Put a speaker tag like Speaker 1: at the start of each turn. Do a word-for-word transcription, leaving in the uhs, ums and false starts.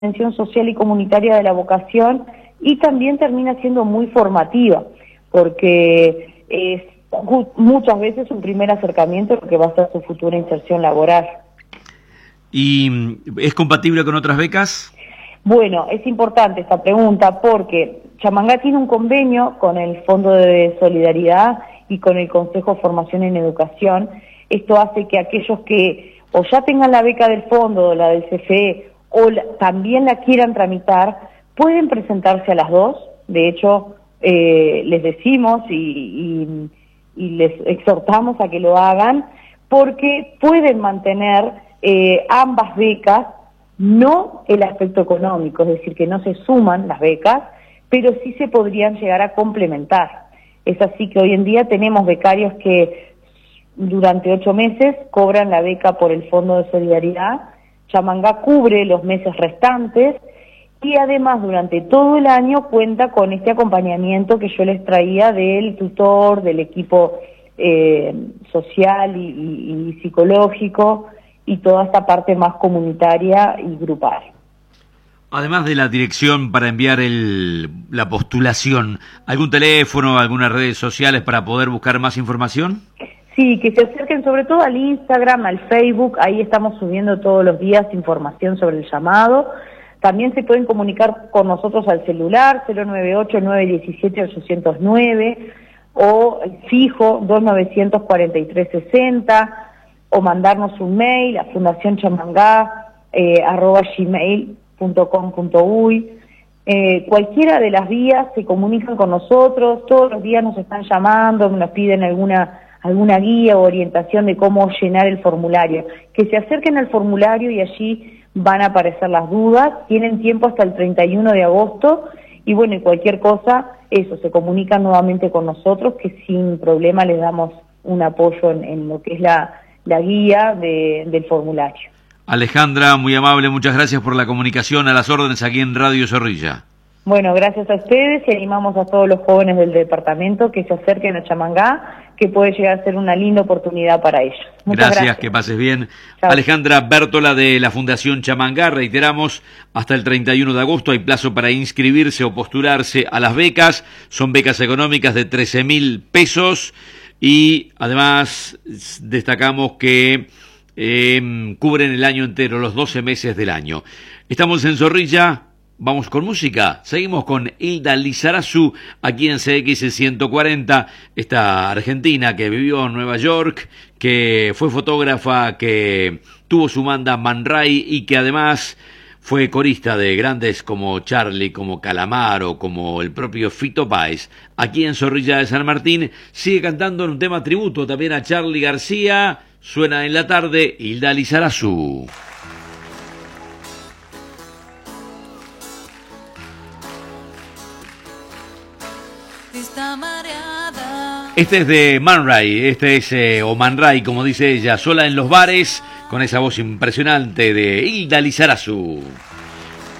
Speaker 1: dimensión social y comunitaria de la vocación, y también termina siendo muy formativa, porque es muchas veces un primer acercamiento a lo que va a ser su futura inserción laboral.
Speaker 2: ¿Y es compatible con otras becas?
Speaker 1: Bueno, es importante esta pregunta porque Chamangá tiene un convenio con el Fondo de Solidaridad y con el Consejo de Formación en Educación. Esto hace que aquellos que o ya tengan la beca del fondo o la del C F E o la, también la quieran tramitar, pueden presentarse a las dos. De hecho, eh, les decimos y, y, y les exhortamos a que lo hagan, porque pueden mantener eh, ambas becas, no el aspecto económico, es decir, que no se suman las becas, pero sí se podrían llegar a complementar. Es así que hoy en día tenemos becarios que durante ocho meses cobran la beca por el Fondo de Solidaridad. Chamangá cubre los meses restantes y además durante todo el año cuenta con este acompañamiento que yo les traía del tutor, del equipo eh, social y, y, y psicológico, y toda esta parte más comunitaria y grupal.
Speaker 2: Además de la dirección para enviar el, la postulación, ¿algún teléfono, algunas redes sociales para poder buscar más información?
Speaker 1: Sí, que se acerquen sobre todo al Instagram, al Facebook, ahí estamos subiendo todos los días información sobre el llamado. También se pueden comunicar con nosotros al celular cero nueve ocho, nueve uno siete, ocho cero nueve o el fijo dos nueve cuatro tres seis cero, o mandarnos un mail a fundacionchamangá eh, arroba gmail punto com punto uy. Eh, cualquiera de las vías se comunican con nosotros, todos los días nos están llamando, nos piden alguna alguna guía o orientación de cómo llenar el formulario. Que se acerquen al formulario y allí van a aparecer las dudas. Tienen tiempo hasta el treinta y uno de agosto y bueno, y cualquier cosa, eso, se comunican nuevamente con nosotros, que sin problema les damos un apoyo en, en lo que es la la guía de, del formulario.
Speaker 2: Alejandra, muy amable, muchas gracias por la comunicación, a las órdenes aquí en Radio Zorrilla.
Speaker 1: Bueno, gracias a ustedes y animamos a todos los jóvenes del departamento que se acerquen a Chamangá, que puede llegar a ser una linda oportunidad para ellos. Muchas
Speaker 2: gracias,
Speaker 1: gracias.
Speaker 2: Que pases bien.
Speaker 1: Chao.
Speaker 2: Alejandra Bértola de la Fundación Chamangá, reiteramos, hasta el treinta y uno de agosto hay plazo para inscribirse o postularse a las becas, son becas económicas de trece mil pesos. Y además destacamos que eh, cubren el año entero, los doce meses del año. Estamos en Zorrilla, vamos con música. Seguimos con Hilda Lizarazu, aquí en C X ciento cuarenta, esta argentina que vivió en Nueva York, que fue fotógrafa, que tuvo su banda Man Ray y que además fue corista de grandes como Charlie, como Calamaro, como el propio Fito Páez. Aquí en Zorrilla de San Martín sigue cantando en un tema tributo también a Charly García. Suena en la tarde Hilda Lizarazu.
Speaker 3: Está mareada.
Speaker 2: Este es de Man Ray, este es, eh, o Man Ray, como dice ella, sola en los bares, con esa voz impresionante de Hilda Lizarazu.